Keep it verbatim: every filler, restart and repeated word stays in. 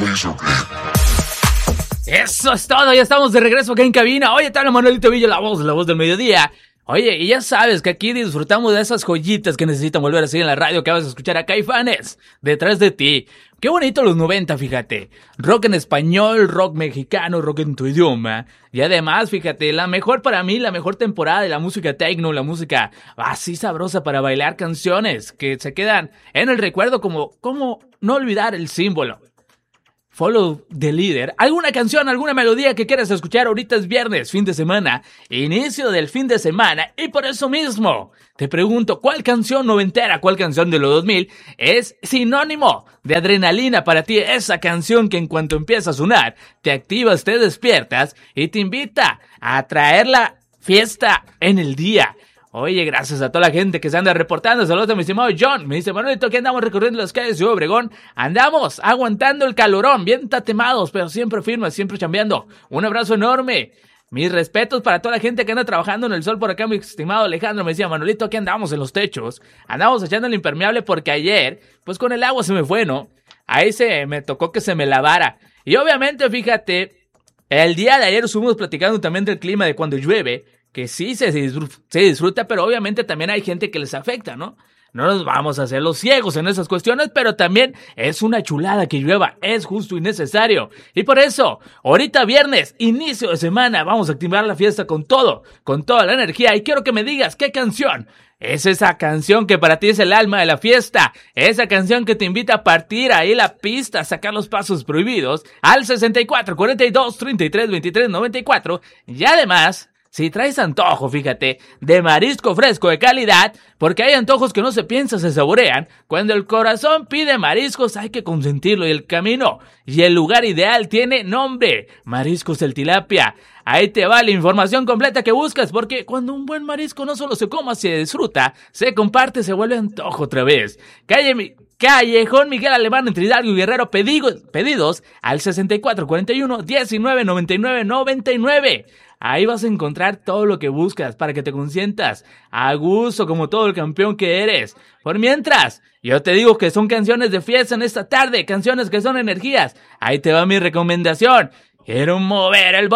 Eso es todo, ya estamos de regreso acá en cabina. Oye, te habla Manuelito Villa, la voz, la voz del mediodía. Oye, y ya sabes que aquí disfrutamos de esas joyitas que necesitan volver a seguir en la radio que vas a escuchar a Caifanes, detrás de ti. Qué bonito los noventa, fíjate. Rock en español, rock mexicano, rock en tu idioma. Y además, fíjate, la mejor para mí, la mejor temporada de la música techno, la música así sabrosa para bailar, canciones que se quedan en el recuerdo como, como no olvidar el símbolo. Follow the Leader. ¿Alguna canción, alguna melodía que quieras escuchar? Ahorita es viernes, fin de semana, inicio del fin de semana, y por eso mismo te pregunto, ¿cuál canción noventera, cuál canción de los dos mil es sinónimo de adrenalina para ti? Esa canción que en cuanto empieza a sonar, te activas, te despiertas y te invita a traer la fiesta en el día. Oye, gracias a toda la gente que se anda reportando. Saludos a mi estimado John. Me dice, Manuelito, que andamos recorriendo las calles de Obregón. Andamos aguantando el calorón, bien tatemados, pero siempre firmes, siempre chambeando. Un abrazo enorme. Mis respetos para toda la gente que anda trabajando en el sol por acá. Mi estimado Alejandro me decía, Manuelito, aquí andamos en los techos. Andamos echando el impermeable porque ayer, pues con el agua se me fue, ¿no? Ahí se me tocó que se me lavara. Y obviamente, fíjate, el día de ayer estuvimos platicando también del clima de cuando llueve. Que sí se disfruta, se disfruta, pero obviamente también hay gente que les afecta, ¿no? No nos vamos a hacer los ciegos en esas cuestiones, pero también es una chulada que llueva, es justo y necesario. Y por eso, ahorita viernes, inicio de semana, vamos a activar la fiesta con todo, con toda la energía. Y quiero que me digas qué canción es esa canción que para ti es el alma de la fiesta, esa canción que te invita a partir ahí la pista, a sacar los pasos prohibidos al sesenta y cuatro, cuarenta y dos, treinta y tres, veintitrés, noventa y cuatro. Y además, si traes antojo, fíjate, de marisco fresco de calidad, porque hay antojos que no se piensan, se saborean. Cuando el corazón pide mariscos, hay que consentirlo, y el camino y el lugar ideal tiene nombre: Mariscos El Tilapia. Ahí te va la información completa que buscas, porque cuando un buen marisco no solo se coma, se disfruta, se comparte, se vuelve antojo otra vez. Calle mi... Callejón Miguel Alemán entre Hidalgo y Guerrero. Pedidos, pedidos al sesenta y cuatro, cuarenta y uno, diecinueve, noventa y nueve, noventa y nueve. Ahí vas a encontrar todo lo que buscas para que te consientas a gusto como todo el campeón que eres. Por mientras, yo te digo que son canciones de fiesta en esta tarde, canciones que son energías. Ahí te va mi recomendación. Quiero mover el